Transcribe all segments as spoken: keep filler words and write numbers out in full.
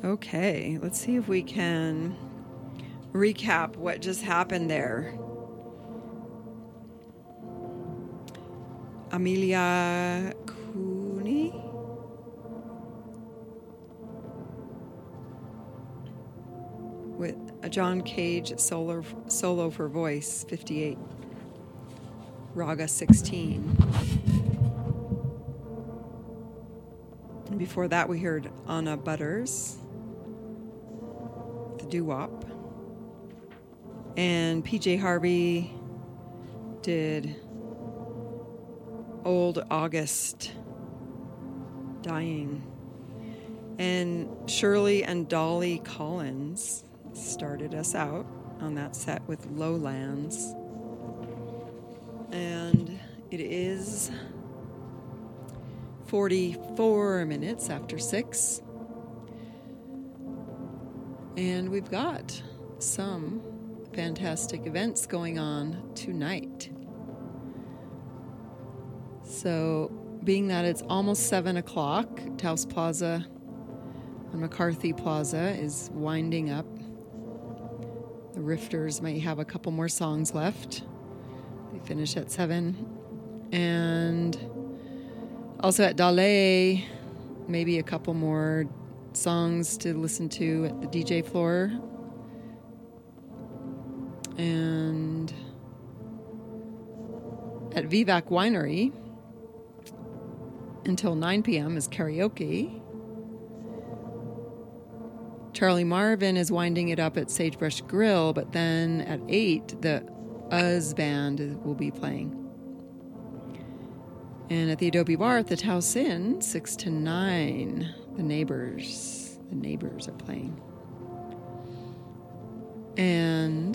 Okay, let's see if we can recap what just happened there. Amelia Cooney with a John Cage solo, solo for voice, fifty-eight. Raga sixteen. And before that we heard Anna Butters, the doo-wop. And P J Harvey did Old August, Dying. And Shirley and Dolly Collins started us out on that set with Lowlands. And it is forty-four minutes after six. And we've got some fantastic events going on tonight. So, being that it's almost seven o'clock, Taos Plaza on McCarthy Plaza is winding up. The Rifters might have a couple more songs left. They finish at seven. And also at Dale, maybe a couple more songs to listen to at the D J floor. And at V VAC Winery until nine p.m. is karaoke. Charlie Marvin is winding it up at Sagebrush Grill, but then at eight, the Uz Band will be playing. And at the Adobe Bar at the Taos Inn, six to nine, the neighbors, the neighbors are playing. And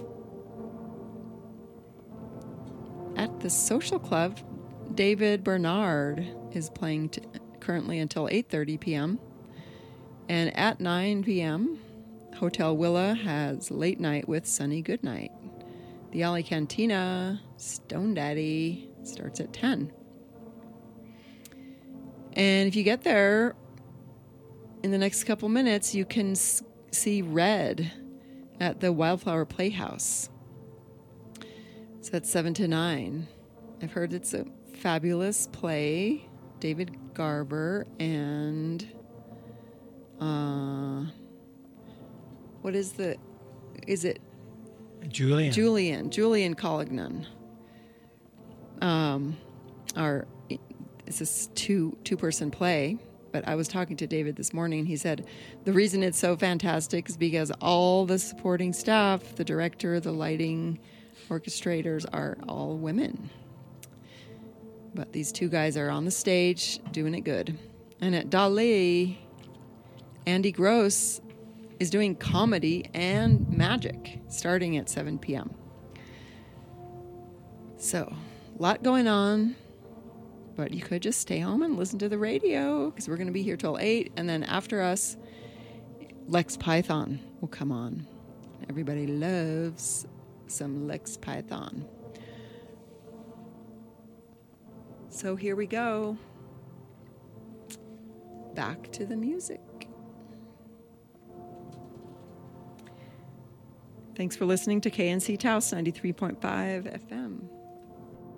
at the Social Club, David Bernard is playing t- currently until eight thirty p.m. And at nine p.m., Hotel Willa has Late Night with Sunny Goodnight. The Alley Cantina, Stone Daddy, starts at ten. And if you get there in the next couple minutes, you can s- see Red at the Wildflower Playhouse. So that's seven to nine. I've heard it's a fabulous play. David Garber and uh, what is the? Is it Julian? Julian. Julian Collignon. Um, are it's a two two person play. But I was talking to David this morning. He said the reason it's so fantastic is because all the supporting staff, the director, the lighting, orchestrators are all women. But these two guys are on the stage doing it good. And at Dale, Andy Gross is doing comedy and magic starting at seven p.m. So, a lot going on. But you could just stay home and listen to the radio because we're going to be here till eight. And then after us, Lex Python will come on. Everybody loves some Lex Python. So here we go. Back to the music. Thanks for listening to K N C Taos ninety-three point five F M.